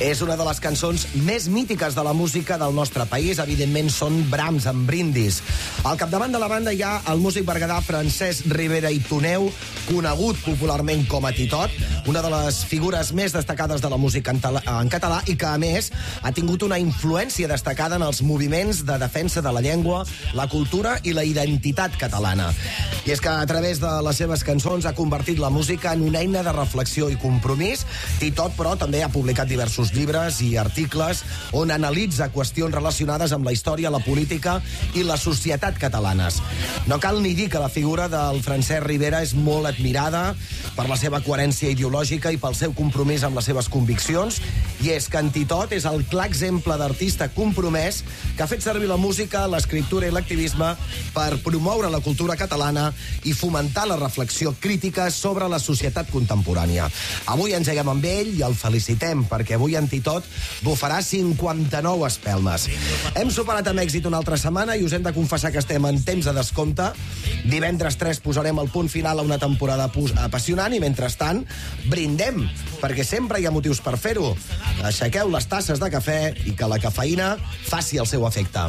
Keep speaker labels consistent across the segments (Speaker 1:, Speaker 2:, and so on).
Speaker 1: És una de les cançons més mítiques de la música del nostre país. Evidentment són Brahms amb Brindis. Al capdavant de la banda hi ha el músic berguedà Francesc Ribera i Toneu, conegut popularment com a Titot, una de les figures més destacades de la música en català i que, a més, ha tingut una influència destacada en els moviments de defensa de la llengua, la cultura i la identitat catalana. I és que a través de les seves cançons ha convertit la música en una eina de reflexió i compromís. Titot, però, també ha publicat diversos llibres i articles on analitza qüestions relacionades amb la història, la política i la societat catalanes. No cal ni dir que la figura del Francesc Ribera és molt admirada per la seva coherència ideològica i pel seu compromís amb les seves conviccions, i és que en Titot és el clar exemple d'artista compromès que ha fet servir la música, l'escriptura i l'activisme per promoure la cultura catalana i fomentar la reflexió crítica sobre la societat contemporània. Avui engeguem amb ell i el felicitem, perquè avui en Titot bufarà 59 espelmes. Hem superat amb èxit una altra setmana i us hem de confessar que estem en temps de descompte. Divendres 3 posarem el punt final a una temporada apassionant i, mentrestant, brindem, perquè sempre hi ha motius per fer-ho. Aixequeu les tasses de cafè i que la cafeïna faci el seu efecte.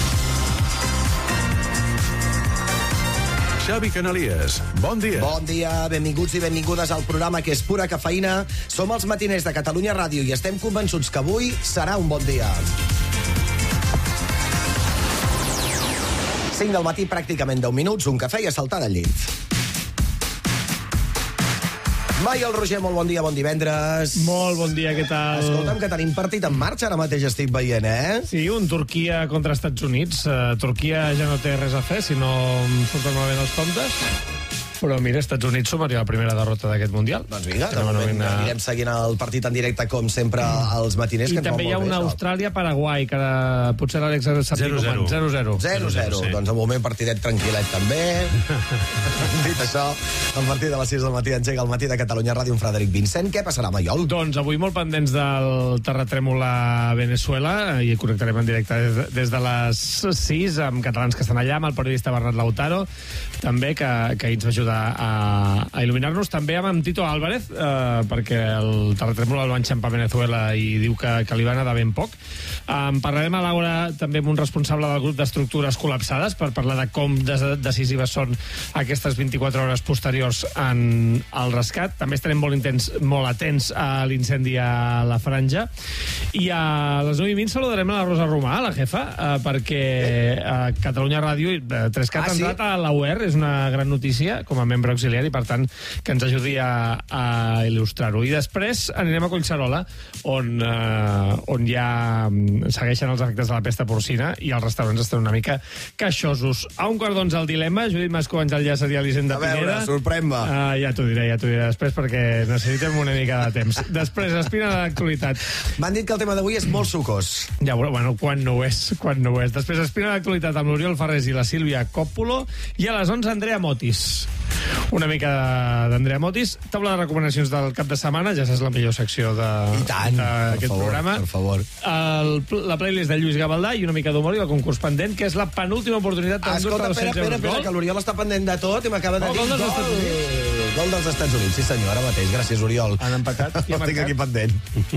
Speaker 2: Xavi Canalies, bon dia.
Speaker 1: Bon dia, benvinguts i benvingudes al programa que és pura cafeïna. Som els matiners de Catalunya Ràdio i estem convençuts que avui serà un bon dia. 5 del matí, pràcticament 10 minuts, un cafè i a saltar del llit. Mai el Roger, molt bon dia, bon divendres.
Speaker 3: Molt bon dia, què tal?
Speaker 1: Escolta'm, que tenim partit en marxa, ara mateix estic veient, eh?
Speaker 3: Sí, un Turquia contra Estats Units. Turquia ja no té res a fer si no surten malament els comptes. Però mira, Estats Units sumaria la primera derrota d'aquest Mundial.
Speaker 1: Doncs vinga, de moment anirem seguint el partit en directe, com sempre, als matiners.
Speaker 3: I també hi ha una Austràlia-Paraguai, que potser l'Àlex sap 0-0.
Speaker 1: 0-0. Doncs al moment partidet tranquil·let, també. Dit això, a partir de les 6 del matí engega el matí de Catalunya Ràdio amb Frederic Vincent. Què passarà, Maiol?
Speaker 3: Doncs avui molt pendents del terratrèmol a Venezuela, i connectarem en directe des de les 6 amb catalans que estan allà, amb el periodista Bernat Lautaro, també, que ahir ens va ajudar a il·luminar-nos, també amb Tito Álvarez, perquè el terratrèmol el va enxampar a Venezuela i diu que li va anar de ben poc. Parlarem a l'hora també amb un responsable del grup d'estructures col·lapsades per parlar de com decisives són aquestes 24 hores posteriors al rescat. També estarem molt atents a l'incendi a la Franja. I a les 9:20 saludarem a la Rosa Romà, la jefa, perquè a Catalunya Ràdio 3cat ha entrat a la UER, és una gran notícia com a membre auxiliar i, per tant, que ens ajudi a il·lustrar-ho. I després anirem a Collserola, on ja segueixen els efectes de la pesta porcina i els restaurants estan una mica queixosos. A 11:45 el dilema, Judit Mascó, Àngel Llàcer i Elisenda Pineda.
Speaker 1: A veure, sorprèn-me.
Speaker 3: Ja t'ho diré després, perquè necessitem una mica de temps. Després, espina de l'actualitat.
Speaker 1: M'han dit que el tema d'avui és molt sucós.
Speaker 3: Ja, bueno, quan no ho és. Després, espina de l'actualitat amb l'Oriol Ferrés i la Sílvia Còppolo, i a les 11 Andrea Motis. Una mica d'Andrea Motis. Taula de recomanacions del cap de setmana, ja saps, la millor secció d'aquest programa.
Speaker 1: Per favor.
Speaker 3: La playlist de Lluís Gavaldà i una mica d'humor i el concurs pendent, que és la penúltima oportunitat d'endur-te 200 euros.
Speaker 1: Espera, que l'Oriol està pendent de tot i m'acaba de dir
Speaker 3: gol dels Estats Units.
Speaker 1: Gol dels Estats Units, sí senyor, ara mateix. Gràcies, Oriol.
Speaker 3: Han empatat.
Speaker 1: El tinc aquí pendent.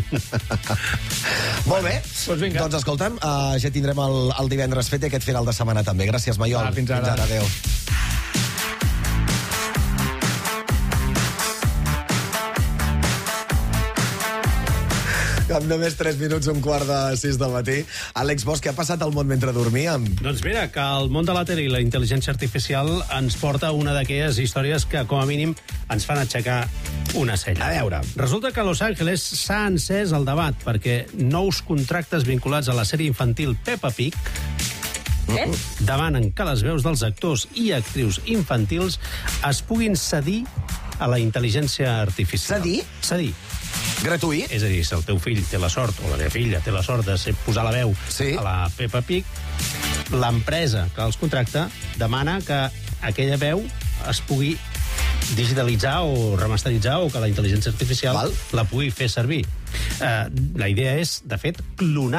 Speaker 1: Molt bé. Doncs escolta'm, ja tindrem el divendres fet i aquest final de setmana també. Gràcies, Maiol.
Speaker 3: Fins ara.
Speaker 1: Adéu. Amb només 3 minuts, 5:45 del matí. Àlex Bosch, què ha passat al món mentre dormíem?
Speaker 4: Doncs mira, que el món de la tele i la intel·ligència artificial ens porta una d'aquelles històries que, com a mínim, ens fan aixecar una cella.
Speaker 1: A veure.
Speaker 4: Resulta que a Los Angeles s'ha encès el debat perquè nous contractes vinculats a la sèrie infantil Peppa Pig demanen que les veus dels actors i actrius infantils es puguin cedir a la intel·ligència artificial. Cedir.
Speaker 1: Gratuït?
Speaker 4: És a dir, si el teu fill té la sort, o la teva filla té la sort de posar la veu a la Peppa Pig, l'empresa que els contracta demana que aquella veu es pugui digitalitzar o remasteritzar o que la intel·ligència artificial la pugui fer servir. La idea és, de fet, clonar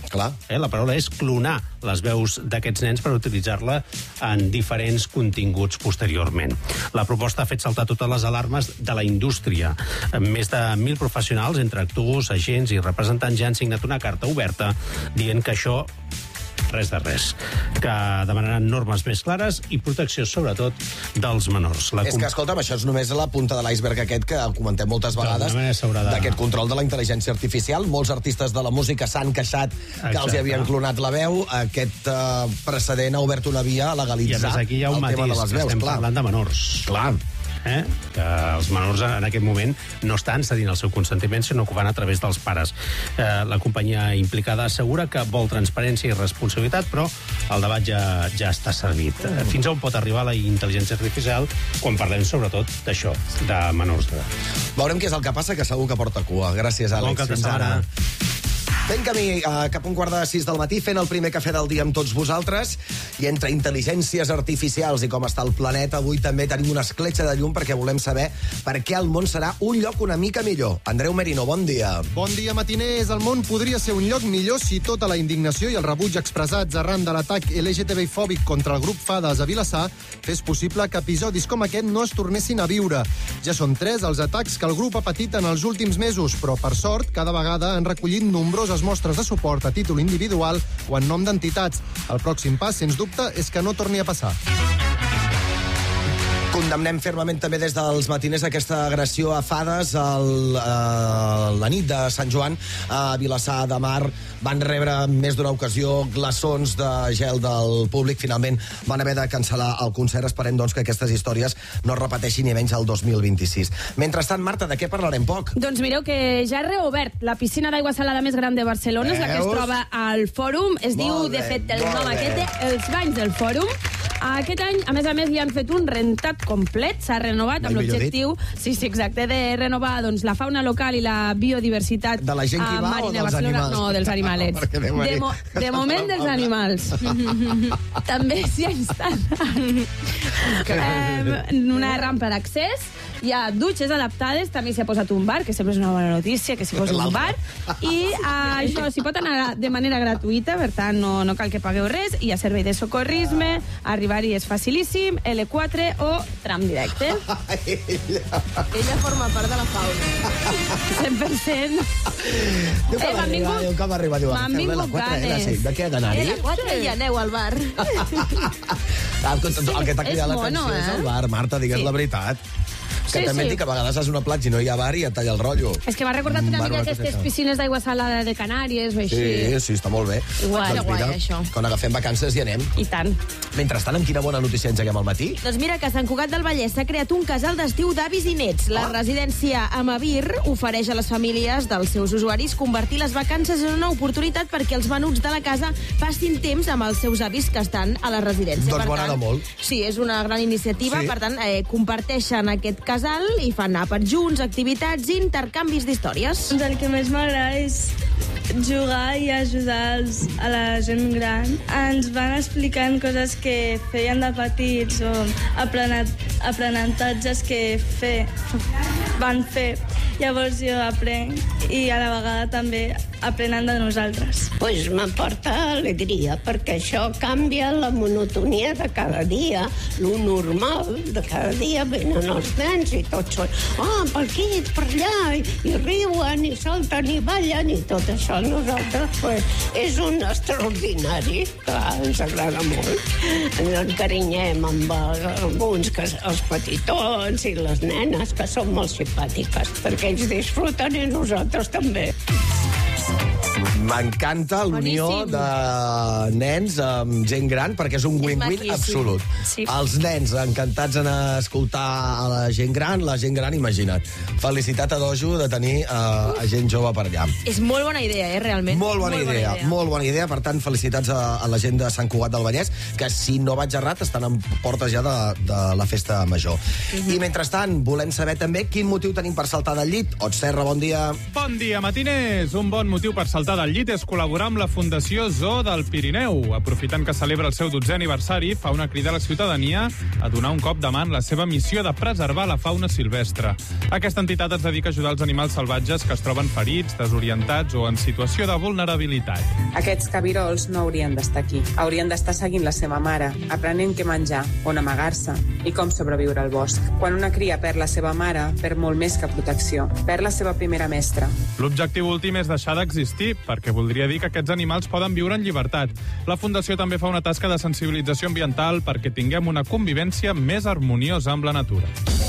Speaker 1: Clar.
Speaker 4: La paraula és clonar les veus d'aquests nens per utilitzar-la en diferents continguts posteriorment. La proposta ha fet saltar totes les alarmes de la indústria. Més de 1.000 professionals, entre actors, agents i representants, ja han signat una carta oberta dient que això res de res, que demanaran normes més clares i protecció, sobretot, dels menors.
Speaker 1: És que, escolta'm, això és només la punta de l'iceberg aquest que comentem moltes vegades, d'aquest control de la intel·ligència artificial. Molts artistes de la música s'han queixat que els hi havien clonat la veu. Aquest precedent ha obert una via a legalitzar
Speaker 4: aquí hi ha un
Speaker 1: el tema de les veus.
Speaker 4: Estem parlant de menors.
Speaker 1: Clar.
Speaker 4: Que els menors en aquest moment no estan cedint el seu consentiment, sinó que ho fan a través dels pares. La companyia implicada assegura que vol transparència i responsabilitat, però el debat ja està servit. Fins on pot arribar la intel·ligència artificial quan parlem sobretot d'això, de menors d'edat.
Speaker 1: Veurem què és el que passa, que segur que porta cua. Gràcies, Àlex.
Speaker 4: Bon cap de
Speaker 1: Fins ara.
Speaker 4: setmana.
Speaker 1: Fent camí cap a 5:45 del matí, fent el primer cafè del dia amb tots vosaltres, i entre intel·ligències artificials i com està el planeta, avui també tenim una escletxa de llum perquè volem saber per què el món serà un lloc una mica millor. Andreu Merino, bon dia.
Speaker 5: Bon dia, matiners. El món podria ser un lloc millor si tota la indignació i el rebuig expressats arran de l'atac LGTBI-fòbic contra el grup Fades a Vilassar fes possible que episodis com aquest no es tornessin a viure. Ja són 3 els atacs que el grup ha patit en els últims mesos, però, per sort, cada vegada han recollit nombroses mostres de suport a títol individual o en nom d'entitats. El pròxim pas, sens dubte, és que no torni a passar.
Speaker 1: Condemnem fermament també des dels matiners aquesta agressió a Fades la nit de Sant Joan a Vilassar de Mar. Van rebre en més d'una ocasió glaçons de gel del públic. Finalment van haver de cancel·lar el concert. Esperem, doncs, que aquestes històries no es repeteixin ni menys el 2026. Mentrestant, Marta, de què parlarem poc?
Speaker 6: Doncs mireu que ja ha reobert la piscina d'aigua salada més gran de Barcelona, és la que es troba al Fòrum. Es diu, de fet, el nom aquest, els Banys del Fòrum. Aquest any, a més, li han fet un rentat complet, s'ha renovat amb l'objectiu, sí, exacte, de renovar doncs, la fauna local i la biodiversitat.
Speaker 1: De la gent que hi va o dels animals?
Speaker 6: No, dels animalets. De moment dels animals. També s'hi ha instal·lat una rampa d'accés, hi ha dutxes adaptades, també s'hi ha posat un bar, que sempre és una bona notícia, que s'hi posi un bar, i això s'hi pot anar de manera gratuïta, per tant, no cal que pagueu res, hi ha servei de socorrisme, arribar-hi és facilíssim, L4 o tram directe.
Speaker 7: Ella forma part de la fauna.
Speaker 6: 100%.
Speaker 1: Diu que va arribar, diu,
Speaker 6: m'han vingut ganes.
Speaker 1: De què ha d'anar-hi?
Speaker 7: L4 i aneu al bar.
Speaker 1: El que t'ha cridat l'atenció és el bar, Marta, digues la veritat. Que també et dic que a vegades vas a una platja i no hi ha bar i et talla el rotllo.
Speaker 6: És que m'ha recordat una mica aquestes piscines d'aigua salada de Canàries o així.
Speaker 1: Sí, està molt bé.
Speaker 6: Guai,
Speaker 7: això.
Speaker 1: Quan agafem vacances hi anem.
Speaker 6: I tant.
Speaker 1: Mentrestant, amb quina bona notícia engeguem al matí?
Speaker 7: Doncs mira que a Sant Cugat del Vallès s'ha creat un casal d'estiu d'avis i nets. La residència Amavir ofereix a les famílies dels seus usuaris convertir les vacances en una oportunitat perquè els menuts de la casa passin temps amb els seus avis que estan a la residència.
Speaker 1: Doncs m'agrada molt.
Speaker 7: Sí, és una gran iniciativa.
Speaker 1: Sí.
Speaker 7: Per tant, comparteixen aquest casal i fan àpats junts, activitats i intercanvis d'històries.
Speaker 8: Doncs el que més m'agrada és jugar i ajudar a la gent gran. Ens van explicant coses que feien de petits o aprenentatges que van fer. Llavors jo aprenc i a la vegada també aprenen de nosaltres.
Speaker 9: Pues m'aporta alegria, perquè això canvia la monotonia de cada dia, lo normal de cada dia. Venen els nens i tots són per aquí, per allà, i riuen, i salten, i ballen, i tot això nosaltres és un extraordinari, clar, ens agrada molt. Ens encarinyem amb alguns, els petitons i les nenes, que són molt simpàtiques, perquè ells disfruten i nosaltres també.
Speaker 1: M'encanta l'unió de nens amb gent gran, perquè és un win-win absolut.
Speaker 6: Sí.
Speaker 1: Els nens encantats en escoltar a la gent gran, imagina't. Felicitat a Dojo de tenir a gent jove per allà.
Speaker 7: És molt bona idea, realment.
Speaker 1: Molt bona idea. Per tant, felicitats a la gent de Sant Cugat del Vallès, que, si no vaig errat, estan en portes ja de la festa major. I mentrestant, volem saber també quin motiu tenim per saltar del llit. Ot Serra, bon dia.
Speaker 10: Bon dia, matiners. Un bon motiu per saltar saltar del llit és col·laborar amb la Fundació Zoo del Pirineu. Aprofitant que celebra el seu 12è aniversari, fa una crida a la ciutadania a donar un cop de mà en la seva missió de preservar la fauna silvestre. Aquesta entitat es dedica a ajudar els animals salvatges que es troben ferits, desorientats o en situació de vulnerabilitat.
Speaker 11: Aquests cabirols no haurien d'estar aquí. Haurien d'estar seguint la seva mare, aprenent què menjar, on amagar-se i com sobreviure al bosc. Quan una cria perd la seva mare, perd molt més que protecció. Perd la seva primera mestra.
Speaker 10: L'objectiu últim és deixar d'existir, perquè voldria dir que aquests animals poden viure en llibertat. La Fundació també fa una tasca de sensibilització ambiental perquè tinguem una convivència més harmoniosa amb la natura.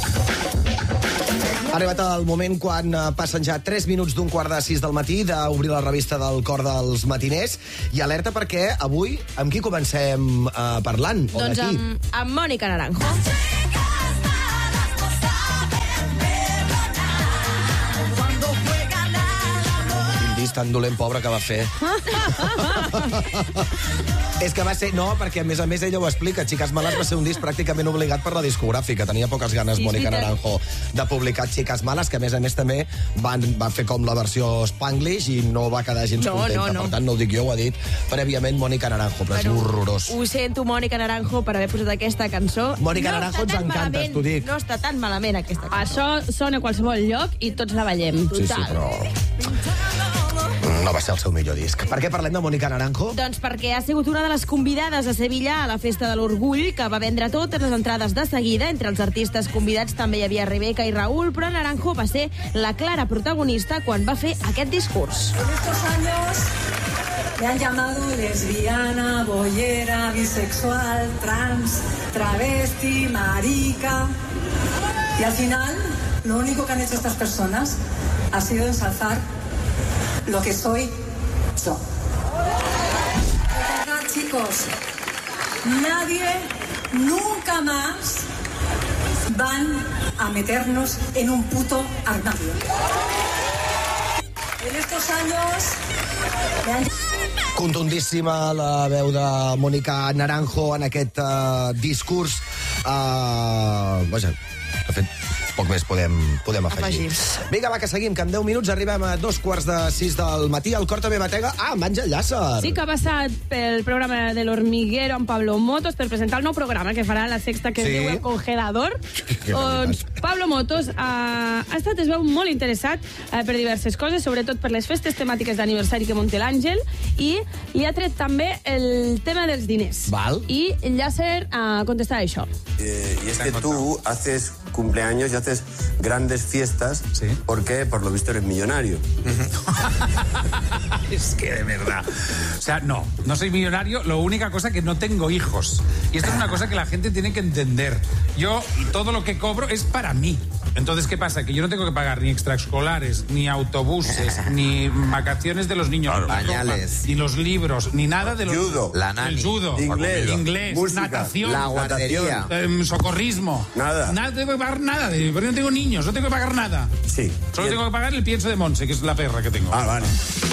Speaker 1: Ha arribat el moment quan passen ja 3 minuts d'un 5:15 del matí d'obrir la revista del Cor dels Matiners. I alerta perquè avui amb qui comencem parlant?
Speaker 7: Doncs amb Mònica Naranjo.
Speaker 1: Tan dolent, pobre, que va fer. És que va ser... No, perquè a més ella ho explica. Chicas Malas va ser un disc pràcticament obligat per la discogràfica. Tenia poques ganes, Mònica Naranjo, de publicar Chicas Malas, que a més també va fer com la versió Spanglish i no va quedar gens contenta. Per tant, no ho dic jo, ho ha dit prèviament Mònica Naranjo, però és horrorós.
Speaker 7: Ho sento, Mònica Naranjo, per haver posat aquesta cançó.
Speaker 1: Mònica Naranjo ens encanta, t'ho dic.
Speaker 7: No està tan malament, aquesta cançó.
Speaker 6: Això sona a qualsevol lloc i tots la ballem.
Speaker 1: Sí, però... No va ser el seu millor disc. Per què parlem de Mònica Naranjo?
Speaker 7: Doncs perquè ha sigut una de les convidades a Sevilla a la Festa de l'Orgull, que va vendre totes les entrades de seguida. Entre els artistes convidats també hi havia Rebeca i Raúl, però Naranjo va ser la clara protagonista quan va fer aquest discurs.
Speaker 12: En estos años me han llamado lesbiana, boyera, bisexual, trans, travesti, marica. Y al final, lo único que han hecho estas personas ha sido ensalzar lo que soy yo. Recordad, chicos, nadie nunca más van a meternos en un puto armario. En estos años me han...
Speaker 1: Contundíssima la veu de Mònica Naranjo en aquest discurs. Vaja, de fet, poc més podem afegir. Vinga, va, que seguim, que en 10 minuts arribem a 5:45 del matí. El Cor també batega... amb Àngel Llàcer.
Speaker 6: Sí, que ha passat pel programa de l'Hormiguero amb Pablo Motos per presentar el nou programa que farà la Sexta, que es diu El Congelador. Doncs Pablo Motos es veu molt interessat per diverses coses, sobretot per les festes temàtiques d'aniversari que munta l'Àngel, i li ha tret també el tema dels diners.
Speaker 1: Val.
Speaker 6: I Llàcer contestarà això.
Speaker 13: Y es que tú haces cumpleaños y haces grandes fiestas porque, por lo visto, eres millonario.
Speaker 14: Es que de verdad. O sea, no soy millonario. La única cosa que no tengo hijos. Y esto es una cosa que la gente tiene que entender. Yo, todo lo que cobro es para mí. Entonces, ¿qué pasa? Que yo no tengo que pagar ni extraescolares, ni autobuses, ni vacaciones de los niños,
Speaker 13: claro, pañales,
Speaker 14: ni los libros, ni nada de los...
Speaker 13: Judo.
Speaker 14: La nani. El judo.
Speaker 13: Inglés. Música,
Speaker 14: natación.
Speaker 13: La guardería.
Speaker 14: Socorrismo.
Speaker 13: Nada.
Speaker 14: Nada, tengo que pagar nada. Porque no tengo niños, no tengo que pagar nada.
Speaker 13: Sí.
Speaker 14: Solo tengo que pagar el pienso de Montse, que es la perra que tengo.
Speaker 13: Ah, vale.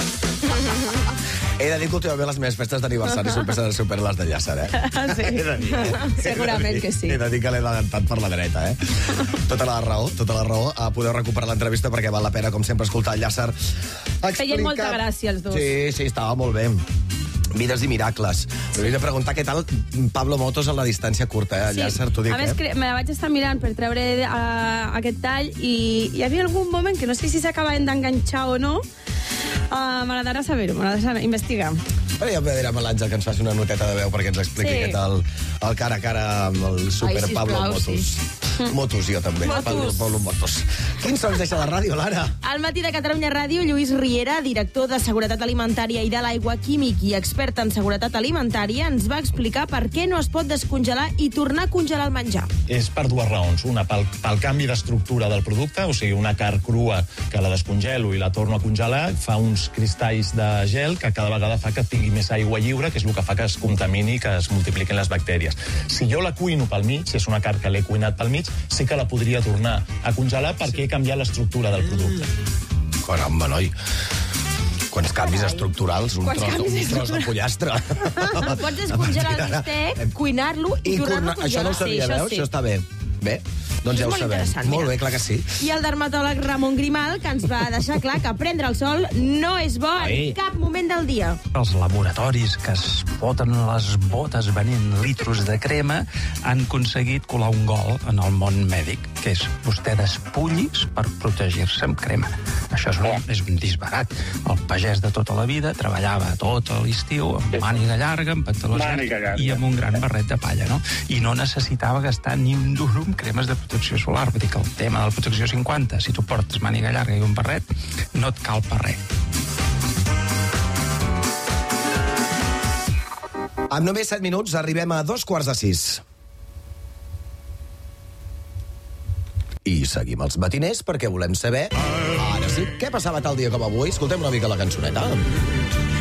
Speaker 1: He de dir que últimament les meves festes d'aniversari superen les de Llàcer,
Speaker 6: Sí, segurament que sí.
Speaker 1: He de dir que l'he adelantat per la dreta, Tota la raó. Podeu recuperar l'entrevista perquè val la pena, com sempre, escoltar el Llàcer explicar...
Speaker 6: Feien molta gràcia, els dos.
Speaker 1: Sí, estava molt bé. Vides i miracles. M'hauria de preguntar què tal Pablo Motos a la distància curta, Llàcer, t'ho dic,
Speaker 6: A més, me la vaig estar mirant per treure aquest tall i hi havia algun moment que no sé si s'acabaven d'enganxar o no. M'agradarà saber-ho, m'agradarà investigar.
Speaker 1: Però ja direm a l'Àngel que ens faci una noteta de veu perquè ens expliqui què tal el cara a cara amb el super Pablo Motos. Motos, jo també. Pablo Motos. Quins sons deixa la ràdio, Lara?
Speaker 7: Al matí de Catalunya Ràdio, Lluís Riera, director de Seguretat Alimentària i de l'Aigua, químic i expert en seguretat alimentària, ens va explicar per què no es pot descongelar i tornar a congelar el menjar.
Speaker 15: És per dues raons. Una, pel canvi d'estructura del producte, o sigui, una carn crua que la descongelo i la torno a congelar, fa uns cristalls de gel que cada vegada fa que tingui més aigua lliure, que és el que fa que es contamini i que es multipliquin les bactèries. Si jo la cuino pel mig, si és una carn que l'he cuinat pel mig, sí que la podria tornar a congelar perquè he canviat l'estructura del producte.
Speaker 1: Caramba, noi. Quants canvis estructurals, un tros de pollastre.
Speaker 7: Pots descongelar el bistec, cuinar-lo i tornar-lo a congelar.
Speaker 1: Això no ho sabia, veus? Això està bé. Bé, Doncs ja ho
Speaker 7: molt
Speaker 1: sabem.
Speaker 7: interessant,
Speaker 1: Molt
Speaker 7: mira.
Speaker 1: bé, clar que sí.
Speaker 7: I el dermatòleg Ramon Grimal, que ens va deixar clar que prendre el sol no és bo en cap moment del dia.
Speaker 16: Els laboratoris que es foten les botes venent litros de crema han aconseguit colar un gol en el món mèdic, que és vostè despullis per protegir-se amb crema. Això és un disbarat. El pagès de tota la vida treballava tot l'estiu amb màniga llarga, amb pantalons i amb un gran barret de palla, no? I no necessitava gastar ni un duro amb cremes de protecció solar. Vull dir que el tema de la protecció 50, si tu portes màniga llarga i un barret, no et cal per res.
Speaker 1: Amb només 7 minuts arribem a 5:15. I seguim els matiners perquè volem saber, ara sí, què passava tal dia com avui. Escoltem una mica la cançoneta.